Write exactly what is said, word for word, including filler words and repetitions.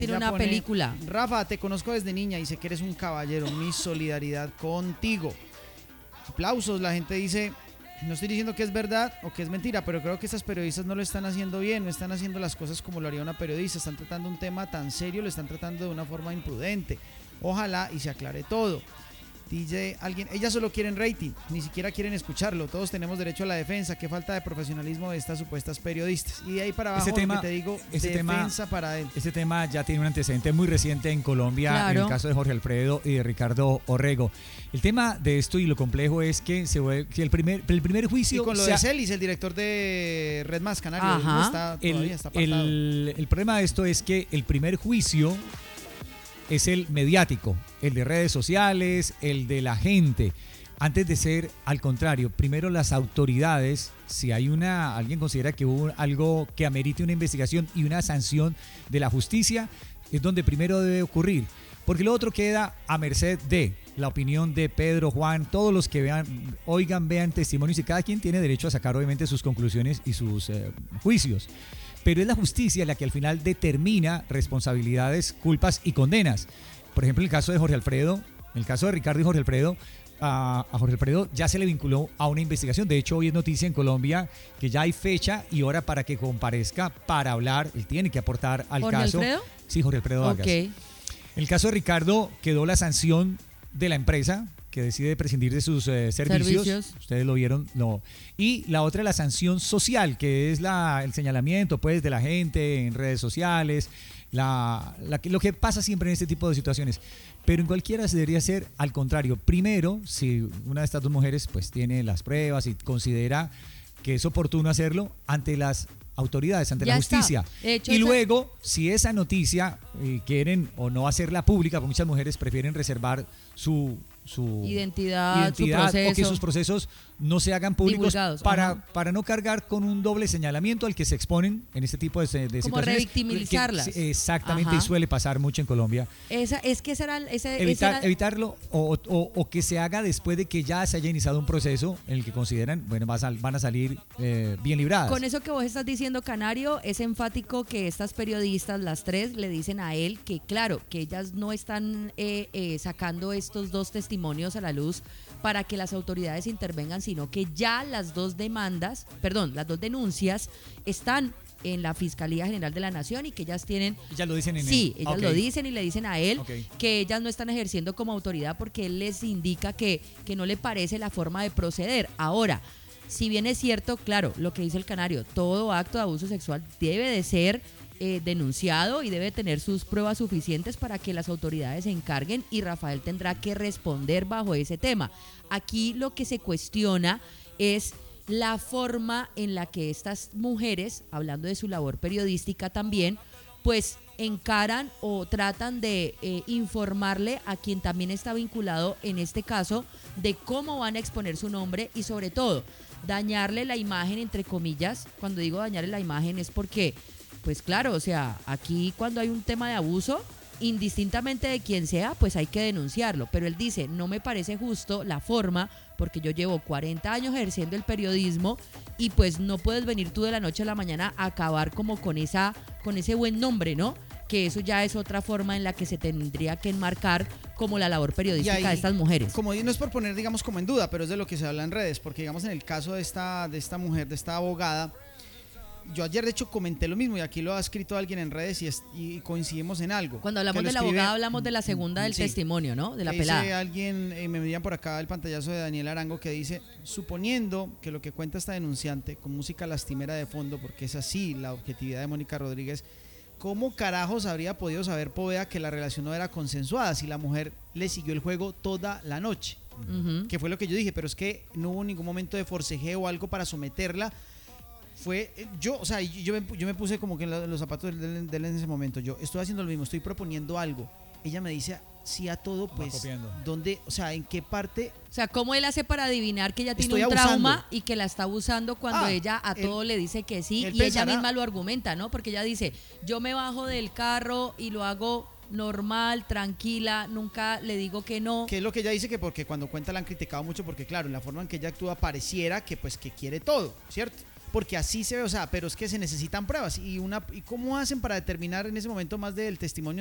Tiene Ella una pone, película. Rafa, te conozco desde niña y sé que eres un caballero. Mi solidaridad contigo. Aplausos, la gente dice, no estoy diciendo que es verdad o que es mentira, pero creo que estas periodistas no lo están haciendo bien, no están haciendo las cosas como lo haría una periodista, están tratando un tema tan serio, lo están tratando de una forma imprudente. Ojalá y se aclare todo. Dice alguien, ellas solo quieren rating, ni siquiera quieren escucharlo, todos tenemos derecho a la defensa, qué falta de profesionalismo de estas supuestas periodistas. Y de ahí para abajo, Este tema, lo que te digo, este defensa tema, para él. Este tema ya tiene un antecedente muy reciente en Colombia, Claro. en el caso de Jorge Alfredo y de Ricardo Orrego. El tema de esto y lo complejo es que, se, que el, primer, el primer Y juicio... con lo sea, de Celis, el director de Red Más Canario, Ajá. no está, todavía el, está apartado. el, el problema de esto es que el primer juicio es el mediático, el de redes sociales, el de la gente. Antes de ser, al contrario, primero las autoridades, si hay una, alguien considera que hubo algo que amerite una investigación y una sanción de la justicia, es donde primero debe ocurrir. Porque lo otro queda a merced de la opinión de Pedro, Juan, todos los que vean, oigan, vean testimonios y cada quien tiene derecho a sacar obviamente sus conclusiones y sus eh, juicios. Pero es la justicia la que al final determina responsabilidades, culpas y condenas. Por ejemplo, en el caso de Jorge Alfredo, en el caso de Ricardo y Jorge Alfredo, a, a Jorge Alfredo ya se le vinculó a una investigación. De hecho, hoy es noticia en Colombia que ya hay fecha y hora para que comparezca para hablar. Él tiene que aportar al ¿Jorge caso. Alfredo? Sí, Jorge Alfredo Vargas. Ok. En el caso de Ricardo quedó la sanción de la empresa que decide prescindir de sus eh, servicios. Servicios. Ustedes lo vieron, no. Y la otra es la sanción social, que es la, el señalamiento pues de la gente en redes sociales, la, la, lo que pasa siempre en este tipo de situaciones. Pero en cualquiera se debería hacer al contrario. Primero, si una de estas dos mujeres pues tiene las pruebas y considera que es oportuno hacerlo ante las autoridades, ante Ya la está. justicia. De hecho, Y esa- luego, si esa noticia eh, quieren o no hacerla pública, porque muchas mujeres prefieren reservar su, su Identidad, identidad su proceso. o que sus procesos no se hagan públicos Divulgados, para, ajá. para no cargar con un doble señalamiento al que se exponen en este tipo de, de Como situaciones. revictimizarlas. Que- exactamente, Ajá. y suele pasar mucho en Colombia. Esa, es que esa era, esa, esa Evitar, era- evitarlo o, o- o que se haga después de que ya se haya iniciado un proceso en el que consideran, bueno, va a sal- van a salir eh, bien libradas. Con eso que vos estás diciendo, Canario, es enfático que estas periodistas, las tres, le dicen a él que, claro, que ellas no están eh, eh, sacando estos dos testimonios a la luz para que las autoridades intervengan, sino que ya las dos demandas, perdón, las dos denuncias están en la Fiscalía General de la Nación y que ellas tienen... Ya lo dicen en Sí, el- ellas Ok. lo dicen y le dicen a él Ok. que ellas no están ejerciendo como autoridad porque él les indica que, que no le parece la forma de proceder. Ahora, si bien es cierto, claro, lo que dice el Canario, todo acto de abuso sexual debe de ser eh, denunciado y debe tener sus pruebas suficientes para que las autoridades se encarguen y Rafael tendrá que responder bajo ese tema. Aquí lo que se cuestiona es la forma en la que estas mujeres, hablando de su labor periodística también, pues encaran o tratan de eh, informarle a quien también está vinculado en este caso de cómo van a exponer su nombre y sobre todo dañarle la imagen, entre comillas. Cuando digo dañarle la imagen es porque, pues claro, o sea, aquí cuando hay un tema de abuso, indistintamente de quién sea, pues hay que denunciarlo. Pero él dice, no me parece justo la forma, porque yo llevo cuarenta años ejerciendo el periodismo y pues no puedes venir tú de la noche a la mañana a acabar como con esa, con ese buen nombre, ¿no? Que eso ya es otra forma en la que se tendría que enmarcar como la labor periodística Y ahí, de estas mujeres. Como no es por poner, digamos, como en duda, pero es de lo que se habla en redes, porque digamos en el caso de esta, de esta mujer, de esta abogada, yo ayer de hecho comenté lo mismo y aquí lo ha escrito alguien en redes y, es- y coincidimos en algo. Cuando hablamos Que lo de la escribe- abogada hablamos de la segunda del Sí. testimonio, ¿no? De la Que dice pelada. alguien, eh, me envían por acá el pantallazo de Daniel Arango que dice, suponiendo que lo que cuenta esta denunciante con música lastimera de fondo, porque es así la objetividad de Mónica Rodríguez, ¿cómo carajos habría podido saber Poveda que la relación no era consensuada si la mujer le siguió el juego toda la noche? Ujú. Que fue lo que yo dije, pero es que no hubo ningún momento de forcejeo o algo para someterla. Fue, eh, yo, o sea, yo me, yo me puse como que en la- los zapatos de él de él en ese momento. Yo estoy haciendo lo mismo, estoy proponiendo algo. Ella me dice sí a todo, pues, copiando. ¿dónde, o sea, en qué parte? O sea, ¿cómo él hace para adivinar que ella tiene Estoy un abusando. trauma y que la está abusando cuando Ah, ella a él- todo le dice que sí? él Y ella pensará- misma lo argumenta, ¿no? Porque ella dice, yo me bajo del carro y lo hago normal, tranquila, nunca le digo que no. ¿Qué es lo que ella dice? Que porque cuando cuenta la han criticado mucho porque, claro, en la forma en que ella actúa pareciera que, pues, que quiere todo, ¿cierto? porque así se ve, o sea, pero es que se necesitan pruebas. ¿Y una y cómo hacen para determinar en ese momento más del testimonio